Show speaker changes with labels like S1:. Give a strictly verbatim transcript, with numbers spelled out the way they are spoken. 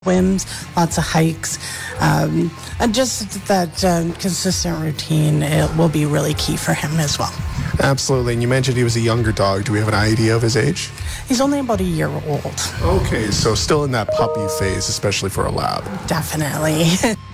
S1: Whims, lots of hikes, um, and just that uh, consistent routine, it will be really key for him as well.
S2: Absolutely. And you mentioned he was a younger dog. Do we have an idea of his age?
S1: He's only about a year old.
S2: Okay, so still in that puppy phase, especially for a lab.
S1: Definitely.